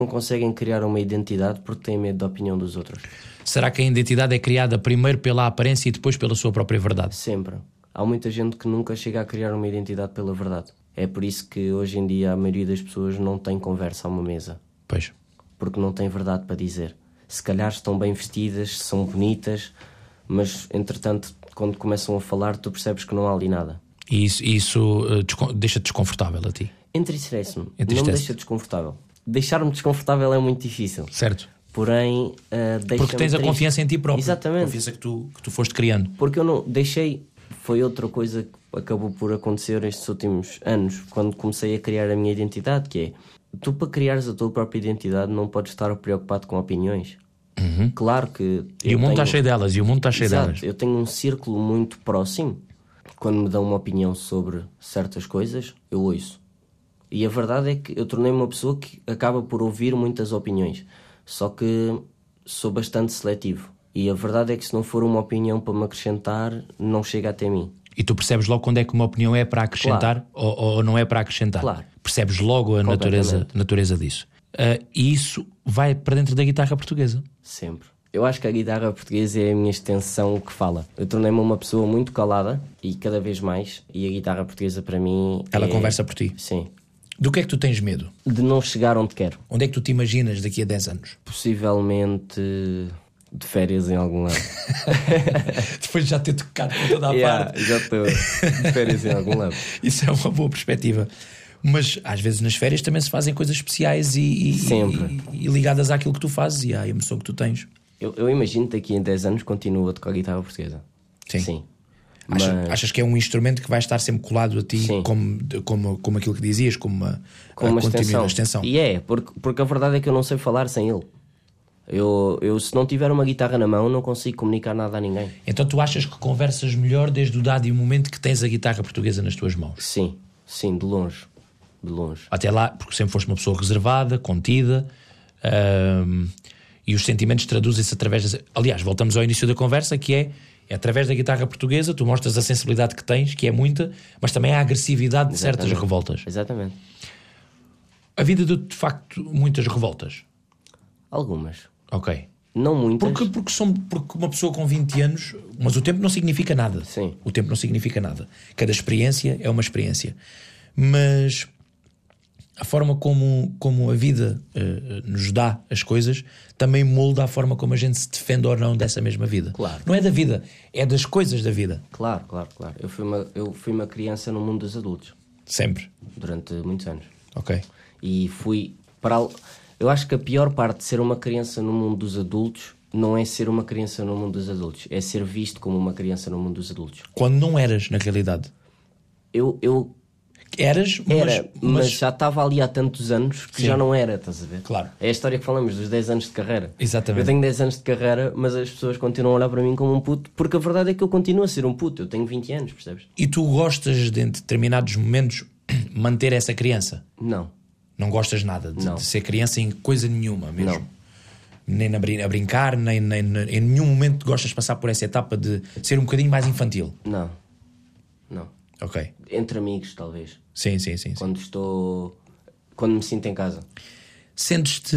Não conseguem criar uma identidade porque têm medo da opinião dos outros. Será que a identidade é criada primeiro pela aparência e depois pela sua própria verdade? Sempre. Há muita gente que nunca chega a criar uma identidade pela verdade. É por isso que hoje em dia a maioria das pessoas não tem conversa a uma mesa. Pois. Porque não tem verdade para dizer. Se calhar estão bem vestidas, são bonitas, mas entretanto, quando começam a falar, tu percebes que não há ali nada. E isso deixa-te desconfortável a ti? Entristece-me. Não me deixa desconfortável. Deixar-me desconfortável é muito difícil. Certo. Porém, deixa-me porque tens a confiança em ti próprio. Exatamente. A confiança que tu foste criando. Porque eu não deixei... Foi outra coisa que acabou por acontecer estes últimos anos, quando comecei a criar a minha identidade, que é... Tu, para criares a tua própria identidade, não podes estar preocupado com opiniões. Uhum. Claro que... E o mundo está cheio delas, Exato. Eu tenho um círculo muito próximo. Quando me dão uma opinião sobre certas coisas, eu ouço. E a verdade é que eu tornei-me uma pessoa que acaba por ouvir muitas opiniões. Só que sou bastante seletivo. E a verdade é que se não for uma opinião para me acrescentar, não chega até mim. E tu percebes logo quando é que uma opinião é para acrescentar, claro, ou não é para acrescentar. Claro. Percebes logo a natureza disso. E isso vai para dentro da guitarra portuguesa. Sempre. Eu acho que a guitarra portuguesa é a minha extensão que fala. Eu tornei-me uma pessoa muito calada e cada vez mais. E a guitarra portuguesa para mim... Ela conversa por ti? Sim. Do que é que tu tens medo? De não chegar onde quero. Onde é que tu te imaginas daqui a 10 anos? Possivelmente de férias em algum lado. Depois de já ter tocado com toda a parte. Já estou de férias em algum lado. Isso é uma boa perspectiva. Mas às vezes nas férias também se fazem coisas especiais e ligadas àquilo que tu fazes e à emoção que tu tens. Eu imagino que daqui a 10 anos continuo a tocar guitarra portuguesa. Sim. Achas que é um instrumento que vai estar sempre colado a ti, como aquilo que dizias, como uma extensão? E porque a verdade é que eu não sei falar sem ele. Eu se não tiver uma guitarra na mão, não consigo comunicar nada a ninguém. Então tu achas que conversas melhor desde o dado e o momento que tens a guitarra portuguesa nas tuas mãos? Sim, de longe. Até lá, porque sempre foste uma pessoa reservada, contida, e os sentimentos traduzem-se através... Aliás, voltamos ao início da conversa, que é através da guitarra portuguesa tu mostras a sensibilidade que tens, que é muita, mas também a agressividade de certas revoltas. Exatamente. A vida deu de facto muitas revoltas? Algumas. Ok. Não muitas. Porque uma pessoa com 20 anos... Mas o tempo não significa nada. Sim. O tempo não significa nada. Cada experiência é uma experiência. Mas a forma como a vida nos dá as coisas também molda a forma como a gente se defende ou não dessa mesma vida. Claro. Não é da vida, é das coisas da vida. Claro. Eu fui uma criança no mundo dos adultos. Sempre? Durante muitos anos. Ok. E fui para... Eu acho que a pior parte de ser uma criança no mundo dos adultos não é ser uma criança no mundo dos adultos, é ser visto como uma criança no mundo dos adultos. Quando não eras, na realidade? Eu eras, mas já estava ali há tantos anos que já não era, estás a ver? Claro. É a história que falamos dos 10 anos de carreira. Exatamente. Eu tenho 10 anos de carreira, mas as pessoas continuam a olhar para mim como um puto, porque a verdade é que eu continuo a ser um puto. Eu tenho 20 anos, percebes? E tu gostas de, em determinados momentos, manter essa criança? Não gostas nada de ser criança em coisa nenhuma mesmo? Não. Nem a brincar, nem em nenhum momento gostas de passar por essa etapa de ser um bocadinho mais infantil? Não. Ok. Entre amigos, talvez. Sim. Quando me sinto em casa. Sentes-te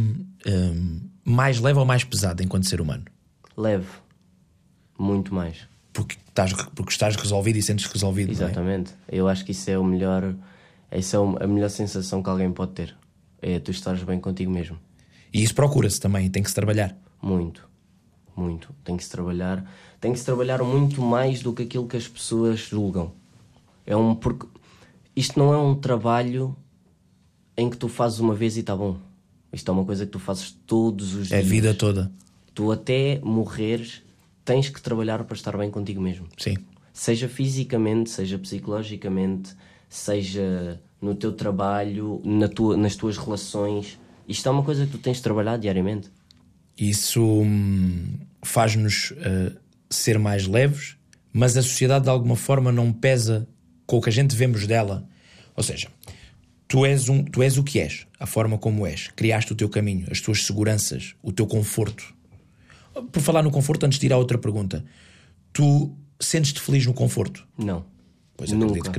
mais leve ou mais pesado enquanto ser humano? Leve. Muito mais. Porque estás resolvido e sentes resolvido. Exatamente. Não é? Eu acho que isso é o melhor... Essa é a melhor sensação que alguém pode ter. É tu estares bem contigo mesmo. E isso procura-se também, tem que se trabalhar. Muito. Tem que se trabalhar muito mais do que aquilo que as pessoas julgam. Porque isto não é um trabalho em que tu fazes uma vez e está bom. Isto é uma coisa que tu fazes todos os dias. É a vida toda. Tu até morreres tens que trabalhar para estar bem contigo mesmo. Sim. Seja fisicamente, seja psicologicamente, seja no teu trabalho, nas tuas relações. Isto é uma coisa que tu tens de trabalhar diariamente. Isso faz-nos ser mais leves, mas a sociedade de alguma forma não pesa com o que a gente vemos dela. Ou seja, tu és o que és, a forma como és. Criaste o teu caminho, as tuas seguranças, o teu conforto. Por falar no conforto, antes de ir à outra pergunta, tu sentes-te feliz no conforto? Não. Pois acredito que não.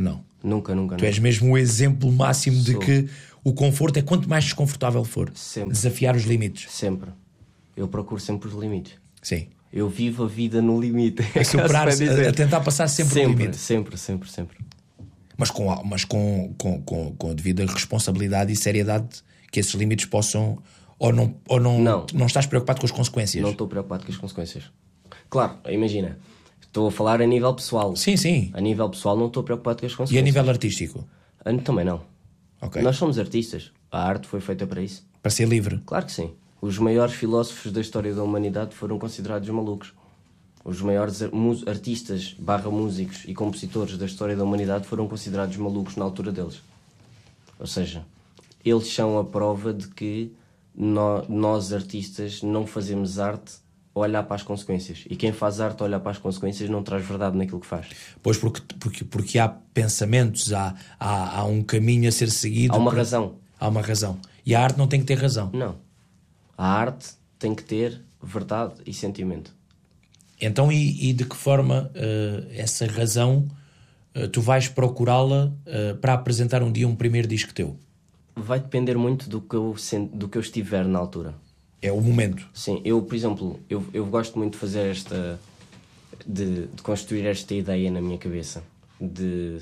Nunca. Tu és mesmo o exemplo máximo de Sou. que o conforto é quanto mais desconfortável for. Sempre. Desafiar os limites. Sempre. Eu procuro sempre os limites. Sim. Eu vivo a vida no limite. A superar, a tentar passar sempre o limite. Sempre. Mas com a devida responsabilidade e seriedade que esses limites possam... Ou não estás preocupado com as consequências? Não estou preocupado com as consequências. Claro, imagina. Estou a falar a nível pessoal. Sim. A nível pessoal não estou preocupado com as consequências. E a nível artístico? Também não. Ok. Nós somos artistas. A arte foi feita para isso. Para ser livre? Claro que sim. Os maiores filósofos da história da humanidade foram considerados malucos. Os maiores artistas, músicos e compositores da história da humanidade foram considerados malucos na altura deles. Ou seja, eles são a prova de que nós artistas não fazemos arte a olhar para as consequências. E quem faz arte a olhar para as consequências não traz verdade naquilo que faz. Pois porque há pensamentos, há um caminho a ser seguido. Há uma razão. Há uma razão. E a arte não tem que ter razão. Não. A arte tem que ter verdade e sentimento. Então, e de que forma essa razão tu vais procurá-la para apresentar um dia um primeiro disco teu? Vai depender muito do que eu estiver na altura. É o momento. Sim, eu, por exemplo, eu gosto muito de fazer de construir esta ideia na minha cabeça. De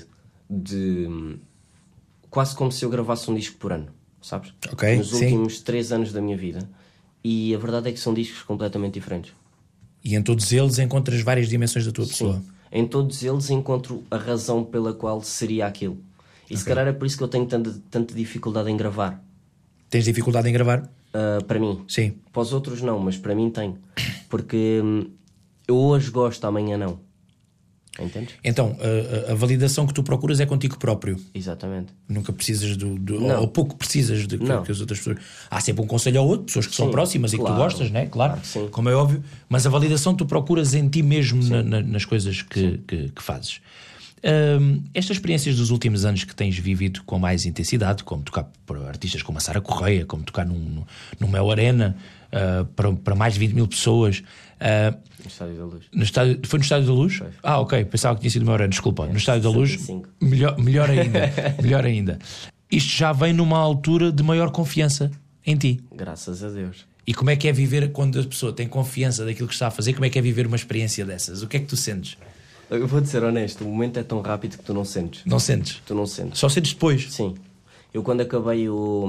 quase como se eu gravasse um disco por ano, sabes? Ok, Nos sim. últimos 3 anos da minha vida. E a verdade é que são discos completamente diferentes. E em todos eles encontras várias dimensões da tua pessoa. Sim. Em todos eles encontro a razão pela qual seria aquilo. E se calhar é por isso que eu tenho tanta dificuldade em gravar. Tens dificuldade em gravar? Para mim. Sim. Para os outros não, mas para mim tenho. Porque eu hoje gosto, amanhã não. Entendes? Então, a validação que tu procuras é contigo próprio. Exatamente. Nunca precisas Não. ou pouco precisas de Não. que as outras pessoas... Há sempre um conselho ao outro, pessoas que são Sim, próximas e que tu claro. gostas, né? Claro, Que sim. como é óbvio. Mas a validação tu procuras em ti mesmo nas coisas que fazes. Estas experiências dos últimos anos que tens vivido com mais intensidade, como tocar para artistas como a Sara Correia, como tocar no Mel Arena, para mais de 20 mil pessoas... No Estádio da Luz. Foi no Estádio da Luz? Foi. Ok, pensava que tinha sido o Mel Arena, desculpa. No Estádio da Luz, 65. melhor ainda. Melhor ainda. Isto já vem numa altura de maior confiança em ti. Graças a Deus. E como é que é viver, quando a pessoa tem confiança daquilo que está a fazer, como é que é viver uma experiência dessas? O que é que tu sentes? Eu vou-te ser honesto, o momento é tão rápido que tu não sentes. Não sentes? Tu não sentes. Só sentes depois? Sim. Eu quando acabei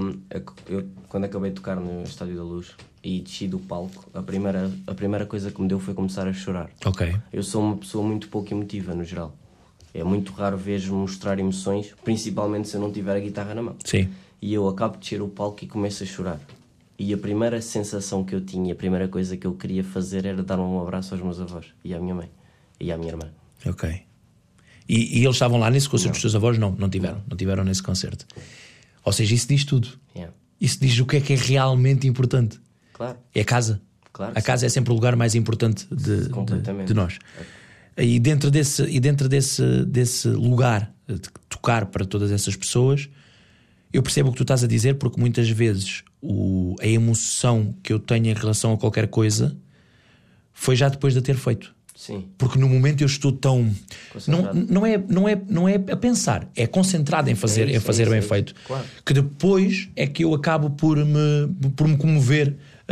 de tocar no Estádio da Luz e desci do palco, a primeira coisa que me deu foi começar a chorar. Ok. Eu sou uma pessoa muito pouco emotiva, no geral. É muito raro ver-me mostrar emoções, principalmente se eu não tiver a guitarra na mão. Sim. E eu acabo de descer o palco e começo a chorar. E a primeira sensação que eu tinha, a primeira coisa que eu queria fazer era dar um abraço aos meus avós e à minha mãe e à minha irmã. Ok. E eles estavam lá nesse concerto? Os teus avós não tiveram. Não tiveram nesse concerto. Ou seja, isso diz tudo. Yeah. Isso diz o que é realmente importante. Claro. É a casa. Claro A casa é sempre o lugar mais importante de nós. E dentro desse lugar de tocar para todas essas pessoas, eu percebo o que tu estás a dizer, porque muitas vezes a emoção que eu tenho em relação a qualquer coisa foi já depois de a ter feito. Sim. Porque no momento eu estou tão... Não é a pensar, é concentrado em fazer, bem feito. Claro. Que depois é que eu acabo por me comover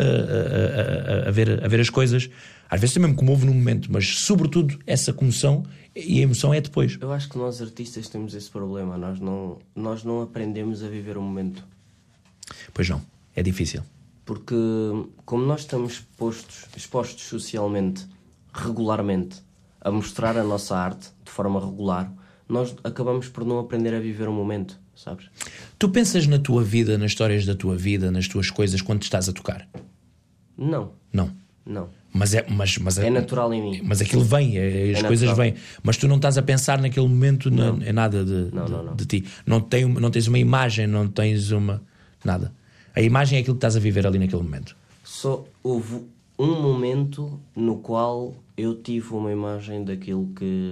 a ver as coisas. Às vezes também me comovo no momento, mas sobretudo essa comoção e a emoção é depois. Eu acho que nós artistas temos esse problema. Nós não aprendemos a viver o momento. Pois não, é difícil. Porque como nós estamos expostos socialmente, regularmente, a mostrar a nossa arte de forma regular, nós acabamos por não aprender a viver o momento, sabes? Tu pensas na tua vida, nas histórias da tua vida, nas tuas coisas, quando estás a tocar? Não. Mas É natural em mim. Mas aquilo vem, as coisas natural. vêm. Mas tu não estás a pensar naquele momento em nada de ti. Não tens uma imagem, não tens uma... Nada. A imagem é aquilo que estás a viver ali naquele momento. Só houve um momento no qual eu tive uma imagem daquilo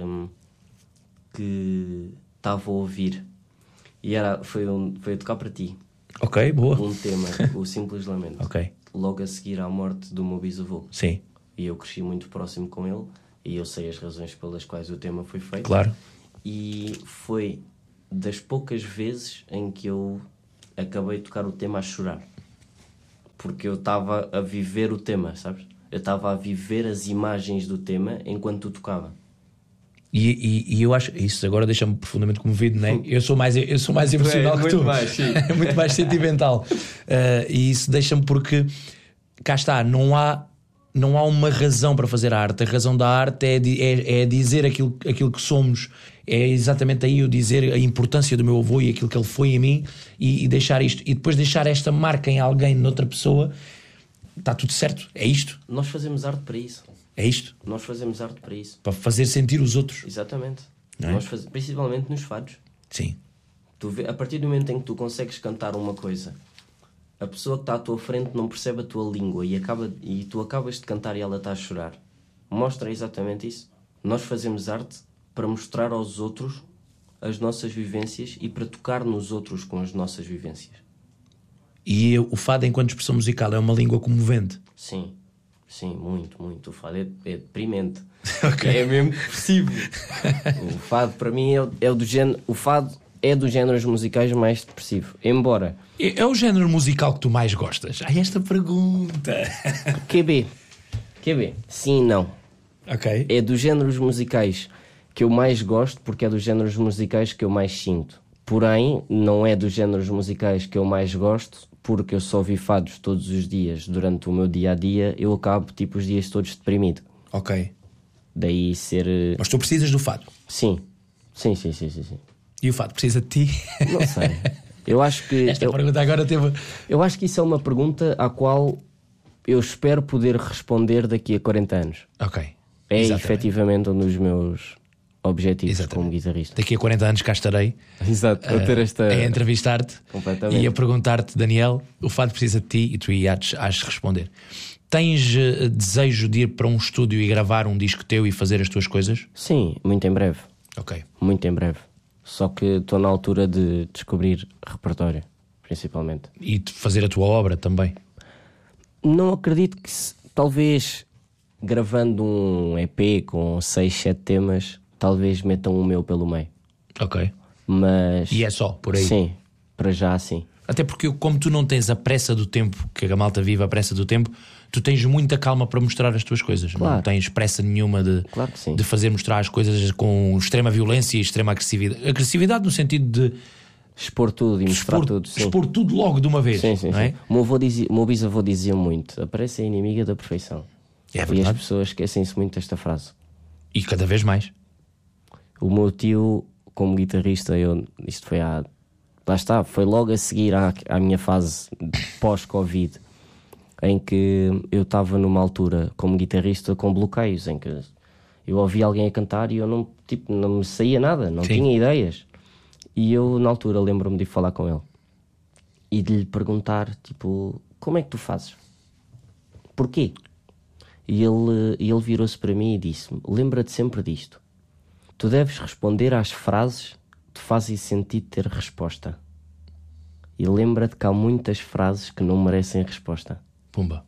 que estava a ouvir. E foi a tocar para ti. Ok, boa. Um tema, o Simples Lamento. Ok. Logo a seguir à morte do meu bisavô. Sim. E eu cresci muito próximo com ele e eu sei as razões pelas quais o tema foi feito. Claro. E foi das poucas vezes em que eu acabei de tocar o tema a chorar. Porque eu estava a viver o tema, sabes? Eu estava a viver as imagens do tema enquanto tu tocava. E eu acho isso agora deixa-me profundamente comovido, não é? Eu sou mais emocional que tu, é muito mais sentimental. E isso deixa-me porque cá está, não há uma razão para fazer a arte. A razão da arte é dizer aquilo que somos. É exatamente aí eu dizer a importância do meu avô e aquilo que ele foi em mim e deixar isto. E depois deixar esta marca em alguém, noutra pessoa. Está tudo certo, é isto. Nós fazemos arte para isso. É isto. Nós fazemos arte para isso. Para fazer sentir os outros. Exatamente. Não é? Principalmente nos fados. Sim. A partir do momento em que tu consegues cantar uma coisa, a pessoa que está à tua frente não percebe a tua língua e tu acabas de cantar e ela está a chorar. Mostra exatamente isso. Nós fazemos arte para mostrar aos outros as nossas vivências e para tocar nos outros com as nossas vivências. E o fado, enquanto expressão musical, é uma língua comovente. Sim, muito, muito. O fado é deprimente. Okay. É mesmo depressivo. O fado, para mim, é do género. O fado é dos géneros musicais mais depressivo. Embora. É o género musical que tu mais gostas? Esta pergunta. QB. Sim e não. Ok. É dos géneros musicais que eu mais gosto porque é dos géneros musicais que eu mais sinto. Porém, não é dos géneros musicais que eu mais gosto porque eu só ouvi fados todos os dias durante o meu dia-a-dia, eu acabo tipo os dias todos deprimido. Ok. Daí ser... Mas tu precisas do fado? Sim. E o fado precisa de ti? Não sei. Eu acho que... Esta pergunta agora teve... Eu acho que isso é uma pergunta à qual eu espero poder responder daqui a 40 anos. Ok. É efetivamente um dos meus objetivos como guitarrista. Daqui a 40 anos cá estarei. Exato, a ter a entrevistar-te e a perguntar-te, Daniel, o fado precisa de ti, e tu hás de responder. Tens desejo de ir para um estúdio e gravar um disco teu e fazer as tuas coisas? Sim, muito em breve. Ok. Muito em breve. Só que estou na altura de descobrir repertório, principalmente. E de fazer a tua obra também? Não acredito que talvez gravando um EP com 6, 7 temas, talvez metam o meu pelo meio. Ok. Mas... E é só, por aí? Sim, para já sim. Até porque como tu não tens a pressa do tempo, que a malta vive a pressa do tempo, tu tens muita calma para mostrar as tuas coisas. Claro. Não tens pressa nenhuma de fazer mostrar as coisas com extrema violência e extrema agressividade. Agressividade no sentido de... expor tudo e mostrar tudo. Sim. Expor tudo logo de uma vez. Sim. É? O meu bisavô dizia muito: a pressa é inimiga da perfeição. É verdade. E as pessoas esquecem-se muito desta frase. E cada vez mais. O meu tio, como guitarrista, isto foi lá está, foi logo a seguir à minha fase pós-Covid, em que eu estava numa altura como guitarrista com bloqueios, em que eu ouvia alguém a cantar e eu não me saía nada, não tinha ideias. E eu, na altura, lembro-me de ir falar com ele e de lhe perguntar, como é que tu fazes? Porquê? E ele virou-se para mim e disse-me: lembra-te sempre disto. Tu deves responder às frases que te fazem sentido ter resposta. E lembra-te que há muitas frases que não merecem resposta. Pumba.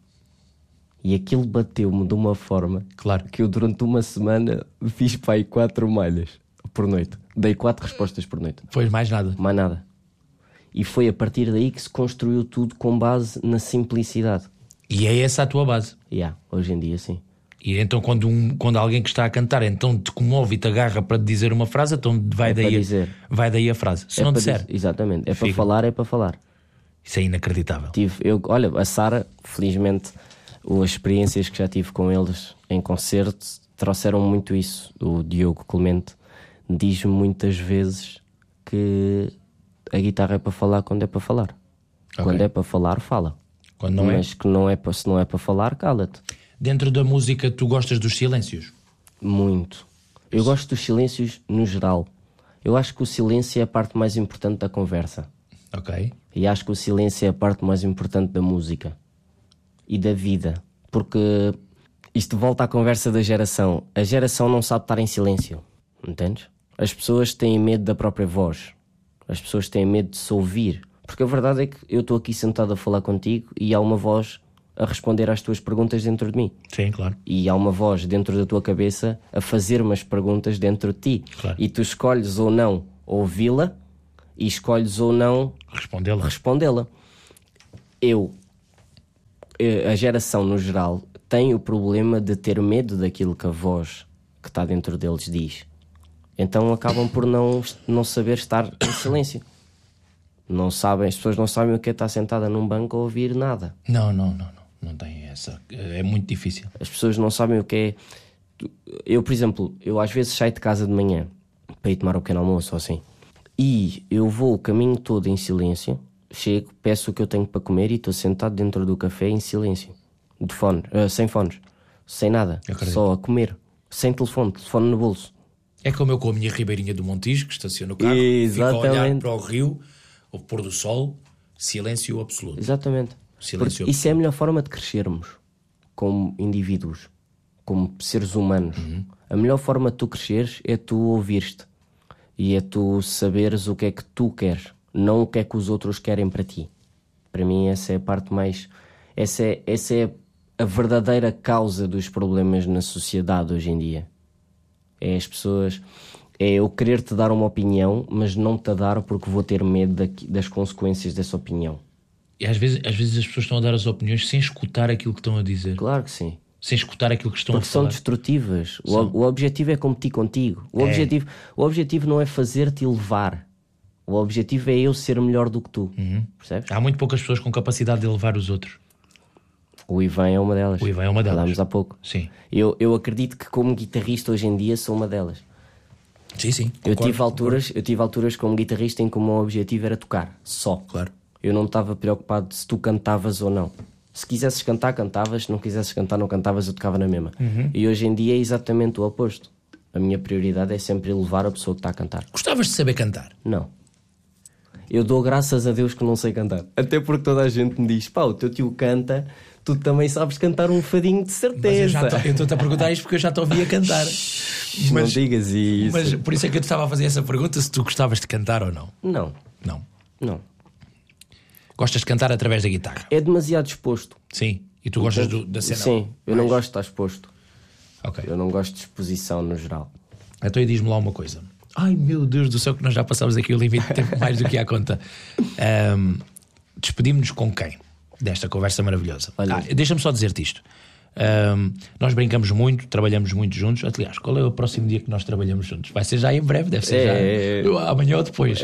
E aquilo bateu-me de uma forma que eu durante uma semana fiz para aí 4 malhas por noite. Dei 4 respostas por noite. Foi mais nada? Mais nada. E foi a partir daí que se construiu tudo com base na simplicidade. E é essa a tua base? Hoje em dia sim. E então quando alguém que está a cantar então te comove e te agarra para te dizer uma frase, então vai daí a frase. Se não disser... Exatamente. Para falar, é para falar. Isso é inacreditável. Olha, a Sara, felizmente, as experiências que já tive com eles em concerto trouxeram muito isso. O Diogo Clemente diz-me muitas vezes que a guitarra é para falar quando é para falar. Okay. Quando é para falar, fala. Quando não Mas que não é se não é para falar, cala-te. Dentro da música, tu gostas dos silêncios? Muito. Eu gosto dos silêncios no geral. Eu acho que o silêncio é a parte mais importante da conversa. Ok. E acho que o silêncio é a parte mais importante da música. E da vida. Porque isto volta à conversa da geração. A geração não sabe estar em silêncio. Entendes? As pessoas têm medo da própria voz. As pessoas têm medo de se ouvir. Porque a verdade é que eu estou aqui sentado a falar contigo e há uma voz a responder às tuas perguntas dentro de mim. Sim, claro. E há uma voz dentro da tua cabeça a fazer-me as perguntas dentro de ti. Claro. E tu escolhes ou não ouvi-la e escolhes ou não respondê-la. A geração no geral tem o problema de ter medo daquilo que a voz que está dentro deles diz. Então acabam por não saber estar em silêncio. As pessoas não sabem o que é estar sentada num banco a ouvir nada. Não tem essa. É muito difícil. As pessoas não sabem o que é. Eu, por exemplo, às vezes saio de casa de manhã para ir tomar o pequeno almoço ou assim, e eu vou o caminho todo em silêncio, chego, peço o que eu tenho para comer e estou sentado dentro do café em silêncio, sem fones, sem nada, só a comer, sem telefone no bolso. É como eu com a minha ribeirinha do Montijo, que estaciono o carro, Exatamente. fico a olhar para o rio, o pôr do sol, silêncio absoluto. Exatamente. Porque isso é a melhor forma de crescermos como indivíduos, como seres humanos. A melhor forma de tu cresceres é tu ouvires-te e é tu saberes o que é que tu queres, não o que é que os outros querem para ti. Para mim essa é a parte mais... Essa é a verdadeira causa dos problemas na sociedade hoje em dia. É as pessoas... É eu querer te dar uma opinião, mas não te dar porque vou ter medo das consequências dessa opinião. E às vezes as pessoas estão a dar as opiniões sem escutar aquilo que estão a dizer. Claro que sim. Sem escutar aquilo que estão porque a falar. Porque são destrutivas. O objetivo é competir contigo. O objetivo não é fazer-te elevar. O objetivo é eu ser melhor do que tu. Percebes? Há muito poucas pessoas com capacidade de elevar os outros. O Ivan é uma delas. Falámos há pouco. Sim. Eu acredito que como guitarrista hoje em dia sou uma delas. Sim. Eu tive alturas como guitarrista em que o meu objetivo era tocar. Só. Claro. Eu não estava preocupado se tu cantavas ou não. Se quisesses cantar, cantavas. Se não quisesses cantar, não cantavas. Eu tocava na mesma. E hoje em dia é exatamente o oposto. A minha prioridade é sempre elevar a pessoa que está a cantar. Gostavas de saber cantar? Não. Eu dou graças a Deus que não sei cantar. Até porque toda a gente me diz: pá, o teu tio canta, tu também sabes cantar um fadinho de certeza. Eu estou-te a perguntar isto porque eu já te ouvia cantar. Mas não digas isso. Mas por isso é que eu te estava a fazer essa pergunta, se tu gostavas de cantar ou não. Não. Gostas de cantar através da guitarra? É demasiado exposto. Sim. E tu gostas da cena? Sim, eu não gosto de estar exposto. Ok. Eu não gosto de exposição no geral. Então aí diz-me lá uma coisa. Ai meu Deus do céu, que nós já passámos aqui o limite de tempo mais do que à conta. Despedimos-nos com quem? Desta conversa maravilhosa. Deixa-me só dizer-te isto. Nós brincamos muito, trabalhamos muito juntos. Aliás, qual é o próximo dia que nós trabalhamos juntos? Vai ser já em breve, deve ser já amanhã ou depois.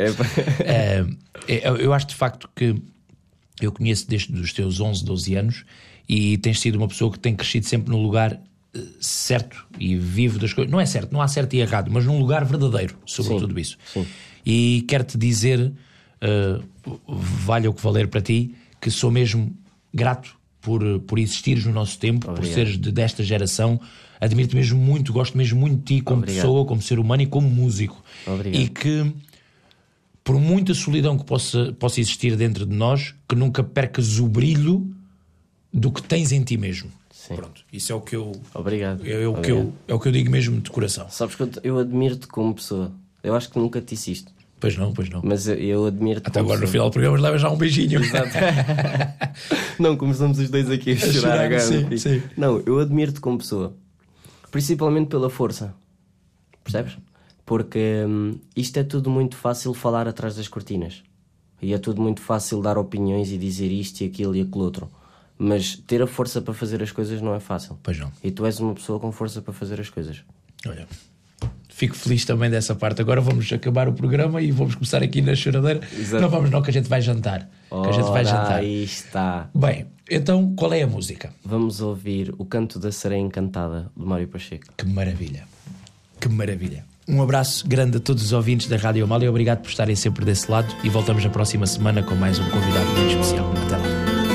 Eu acho de facto que eu conheço desde os teus 11, 12 anos e tens sido uma pessoa que tem crescido sempre no lugar certo e vive das coisas. Não é certo, não há certo e errado, mas num lugar verdadeiro sobre tudo isso. Sim. E quero-te dizer, valha o que valer para ti, que sou mesmo grato por existires no nosso tempo. Obrigado. Por seres desta geração. Admiro-te mesmo muito, gosto mesmo muito de ti como Obrigado. Pessoa, como ser humano e como músico. Obrigado. E que por muita solidão que possa existir dentro de nós, que nunca percas o brilho do que tens em ti mesmo. Sim. Pronto, isso é o que eu... Obrigado. É o que eu digo mesmo de coração. Sabes que eu admiro-te como pessoa. Eu acho que nunca te disse isto. Pois não. Mas eu admiro-te. Até agora pessoa. No final do programa leva já um beijinho. Exato. Não, começamos os dois aqui a chorar agora. Sim. Não, eu admiro-te como pessoa. Principalmente pela força. Percebes? Porque isto é tudo muito fácil falar atrás das cortinas. E é tudo muito fácil dar opiniões e dizer isto e aquilo e aquilo outro. Mas ter a força para fazer as coisas não é fácil. Pois não. E tu és uma pessoa com força para fazer as coisas. Olha, fico feliz também dessa parte. Agora vamos acabar o programa e vamos começar aqui na choradeira. Exato. Não vamos não, que a gente vai jantar. Aí está. Bem, então qual é a música? Vamos ouvir O Canto da Sereia Encantada, do Mário Pacheco. Que maravilha. Que maravilha. Um abraço grande a todos os ouvintes da Rádio Amália. Obrigado por estarem sempre desse lado e voltamos na próxima semana com mais um convidado muito especial. Até lá.